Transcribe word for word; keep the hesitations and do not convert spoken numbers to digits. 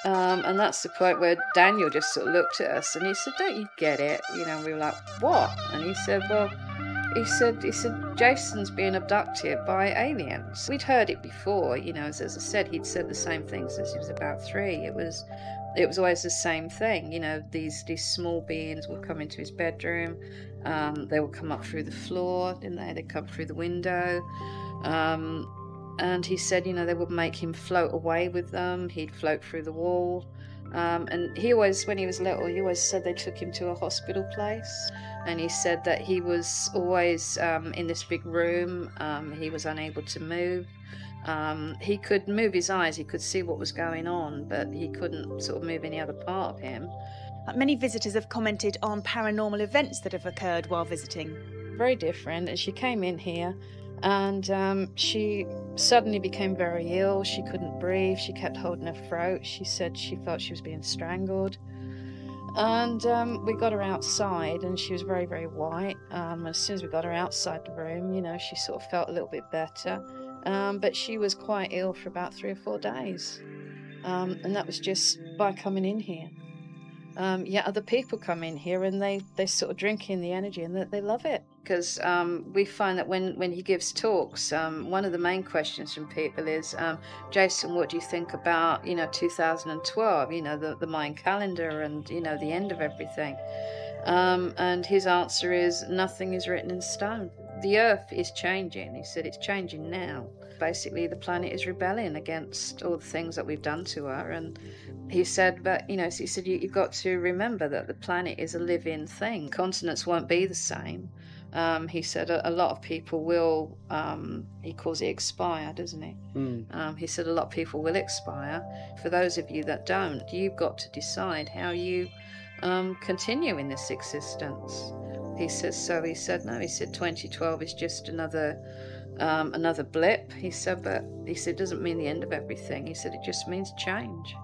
Um, and that's the point where Daniel just sort of looked at us and he said, "Don't you get it?" You know, and we were like, "What?" And he said, "Well," he said, he said, "Jason's being abducted by aliens." We'd heard it before, you know, as, as I said, he'd said the same thing since he was about three. It was, it was always the same thing, you know. These these small beings would come into his bedroom. Um, they would come up through the floor, didn't they? They'd come through the window. Um, and he said, you know, they would make him float away with them. He'd float through the wall. Um, and he always, when he was little, he always said they took him to a hospital place. And he said that he was always um, in this big room. Um, he was unable to move. Um, he could move his eyes, he could see what was going on, but he couldn't sort of move any other part of him. Uh, Many visitors have commented on paranormal events that have occurred while visiting. Very different. And she came in here and um, she suddenly became very ill. She couldn't breathe. She kept holding her throat. She said she felt she was being strangled. And um, we got her outside and she was very, very white. Um, as soon as we got her outside the room, you know, she sort of felt a little bit better. Um, but she was quite ill for about three or four days. Um, and that was just by coming in here. Um, yeah, other people come in here and they they sort of drink in the energy and they, they love it because um, we find that when when he gives talks, um, one of the main questions from people is, um, Jason, what do you think about, you know, two thousand twelve, you know, the the Mayan calendar and, you know, the end of everything. Um, and his answer is, nothing is written in stone. The earth is changing. He said it's changing now. Basically, the planet is rebelling against all the things that we've done to her. And he said, but, you know, he said, you, you've got to remember that the planet is a living thing. Continents won't be the same. Um, he said a, a lot of people will, um, he calls it expire, doesn't he? Mm. Um, he said a lot of people will expire. For those of you that don't, you've got to decide how you um, continue in this existence. He says, so he said, no, he said twenty twelve is just another um, another blip. He said, but he said, it doesn't mean the end of everything. He said, it just means change.